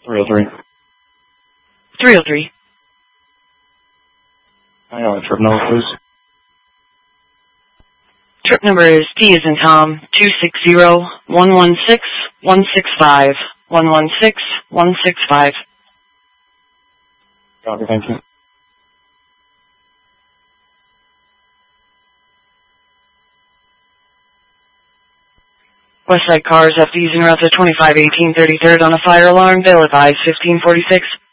303. 303. I got a trip number, please. Trip number is T as in Tom, 260-116-165. 116-165. Copy, thank you. Westside cars after using routes at 25, 18, 33rd on a fire alarm. Bill advised 1546.